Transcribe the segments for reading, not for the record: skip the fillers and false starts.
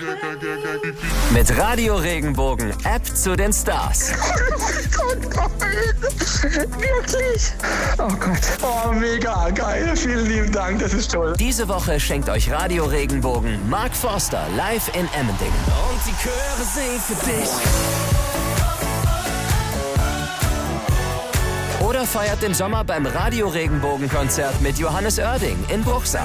Mit Radio Regenbogen, App zu den Stars. Wirklich? Oh Gott. Oh, mega geil. Vielen lieben Dank, das ist toll. Diese Woche schenkt euch Radio Regenbogen Mark Forster live in Emmendingen. Und die Chöre singen für dich. Oder feiert im Sommer beim Radio Regenbogen-Konzert mit Johannes Oerding in Bruchsal.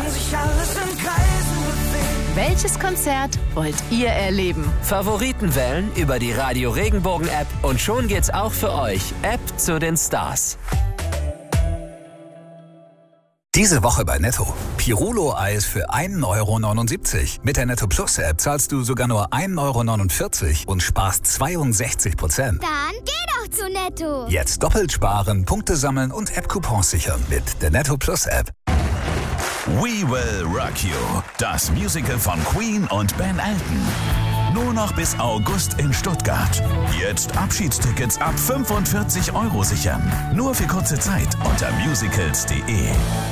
Welches Konzert wollt ihr erleben? Favoriten wählen über die Radio Regenbogen-App und schon geht's auch für euch. App zu den Stars. Diese Woche bei Netto. Pirulo-Eis für 1,79 €. Mit der Netto Plus App zahlst du sogar nur 1,49 € und sparst 62%. Dann geh doch zu Netto. Jetzt doppelt sparen, Punkte sammeln und App-Coupons sichern mit der Netto Plus App. We Will Rock You. Das Musical von Queen und Ben Elton. Nur noch bis August in Stuttgart. Jetzt Abschiedstickets ab 45 € sichern. Nur für kurze Zeit unter musicals.de.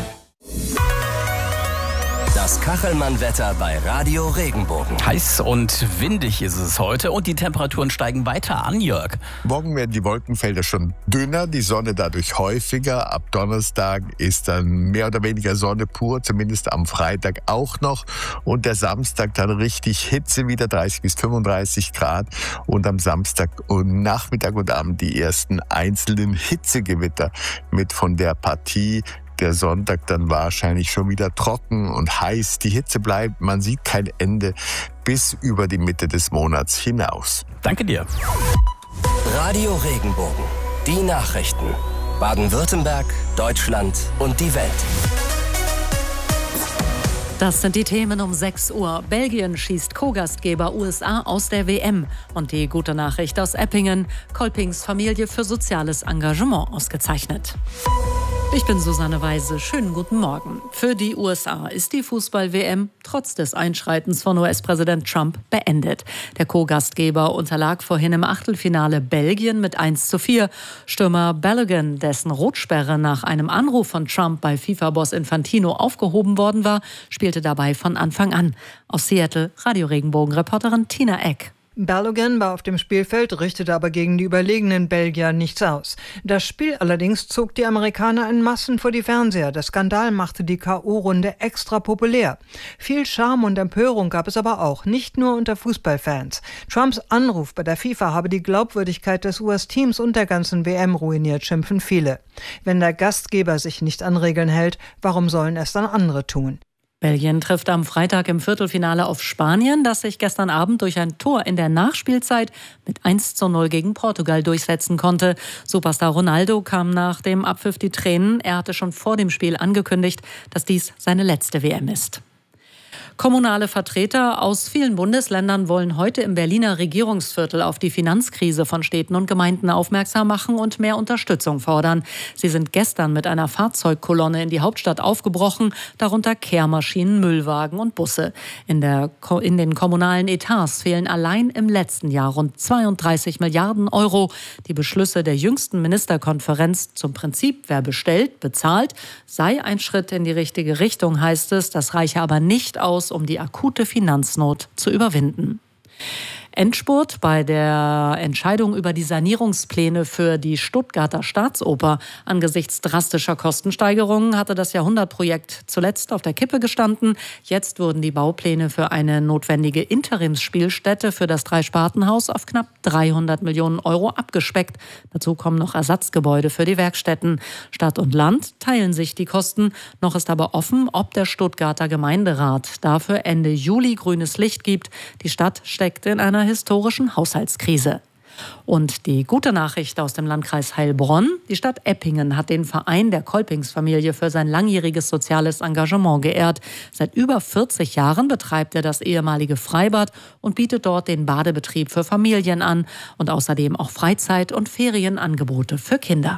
Das Kachelmann-Wetter bei Radio Regenbogen. Heiß und windig ist es heute und die Temperaturen steigen weiter an, Jörg. Morgen werden die Wolkenfelder schon dünner, die Sonne dadurch häufiger. Ab Donnerstag ist dann mehr oder weniger Sonne pur, zumindest am Freitag auch noch. Und der Samstag dann richtig Hitze, wieder 30 bis 35 Grad. Und am Samstag und Nachmittag und Abend die ersten einzelnen Hitzegewitter mit von der Partie. Der Sonntag dann wahrscheinlich schon wieder trocken und heiß. Die Hitze bleibt, man sieht kein Ende bis über die Mitte des Monats hinaus. Danke dir. Radio Regenbogen. Die Nachrichten. Baden-Württemberg, Deutschland und die Welt. Das sind die Themen um 6 Uhr. Belgien schießt Co-Gastgeber USA aus der WM. Und die gute Nachricht aus Eppingen. Kolpings Familie für soziales Engagement ausgezeichnet. Ich bin Susanne Weise. Schönen guten Morgen. Für die USA ist die Fußball-WM trotz des Einschreitens von US-Präsident Trump beendet. Der Co-Gastgeber unterlag vorhin im Achtelfinale Belgien mit 1:4. Stürmer Balogun, dessen Rotsperre nach einem Anruf von Trump bei FIFA-Boss Infantino aufgehoben worden war, spielte dabei von Anfang an. Aus Seattle, Radio Regenbogen-Reporterin Tina Eck. Balogun war auf dem Spielfeld, richtete aber gegen die überlegenen Belgier nichts aus. Das Spiel allerdings zog die Amerikaner in Massen vor die Fernseher. Der Skandal machte die K.O.-Runde extra populär. Viel Charme und Empörung gab es aber auch, nicht nur unter Fußballfans. Trumps Anruf bei der FIFA habe die Glaubwürdigkeit des US-Teams und der ganzen WM ruiniert, schimpfen viele. Wenn der Gastgeber sich nicht an Regeln hält, warum sollen es dann andere tun? Belgien trifft am Freitag im Viertelfinale auf Spanien, das sich gestern Abend durch ein Tor in der Nachspielzeit mit 1:0 gegen Portugal durchsetzen konnte. Superstar Ronaldo kam nach dem Abpfiff die Tränen. Er hatte schon vor dem Spiel angekündigt, dass dies seine letzte WM ist. Kommunale Vertreter aus vielen Bundesländern wollen heute im Berliner Regierungsviertel auf die Finanzkrise von Städten und Gemeinden aufmerksam machen und mehr Unterstützung fordern. Sie sind gestern mit einer Fahrzeugkolonne in die Hauptstadt aufgebrochen, darunter Kehrmaschinen, Müllwagen und Busse. In den kommunalen Etats fehlen allein im letzten Jahr rund 32 Milliarden €. Die Beschlüsse der jüngsten Ministerkonferenz zum Prinzip, wer bestellt, bezahlt, sei ein Schritt in die richtige Richtung, heißt es. Das reiche aber nicht aus, um die akute Finanznot zu überwinden. Endspurt bei der Entscheidung über die Sanierungspläne für die Stuttgarter Staatsoper. Angesichts drastischer Kostensteigerungen hatte das Jahrhundertprojekt zuletzt auf der Kippe gestanden. Jetzt wurden die Baupläne für eine notwendige Interimsspielstätte für das Dreispartenhaus auf knapp 300 Millionen € abgespeckt. Dazu kommen noch Ersatzgebäude für die Werkstätten. Stadt und Land teilen sich die Kosten. Noch ist aber offen, ob der Stuttgarter Gemeinderat dafür Ende Juli grünes Licht gibt. Die Stadt steckt in einer historischen Haushaltskrise. Und die gute Nachricht aus dem Landkreis Heilbronn: Die Stadt Eppingen hat den Verein der Kolpingsfamilie für sein langjähriges soziales Engagement geehrt. Seit über 40 Jahren betreibt er das ehemalige Freibad und bietet dort den Badebetrieb für Familien an und außerdem auch Freizeit- und Ferienangebote für Kinder.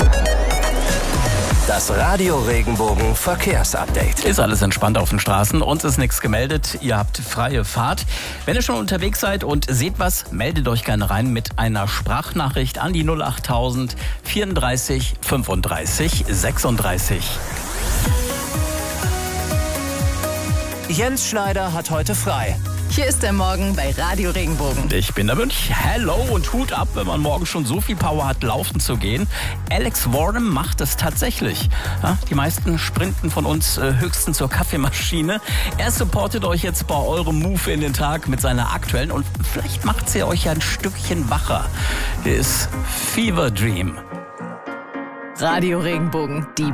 Das Radio Regenbogen Verkehrsupdate. Ist alles entspannt auf den Straßen, uns ist nichts gemeldet, ihr habt freie Fahrt. Wenn ihr schon unterwegs seid und seht was, meldet euch gerne rein mit einer Sprachnachricht an die 08000 34 35 36. Jens Schneider hat heute frei. Hier ist der Morgen bei Radio Regenbogen. Ich bin der Münch. Hello und Hut ab, wenn man morgen schon so viel Power hat, laufen zu gehen. Alex Warren macht es tatsächlich. Ja, die meisten sprinten von uns höchstens zur Kaffeemaschine. Er supportet euch jetzt bei eurem Move in den Tag mit seiner aktuellen und vielleicht macht sie euch ein Stückchen wacher. Hier ist Fever Dream. Radio Regenbogen, die